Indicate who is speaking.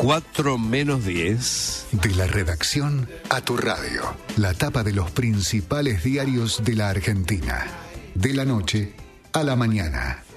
Speaker 1: 4 menos 10.
Speaker 2: De la redacción a tu radio. La tapa de los principales diarios de la Argentina. De la noche a la mañana.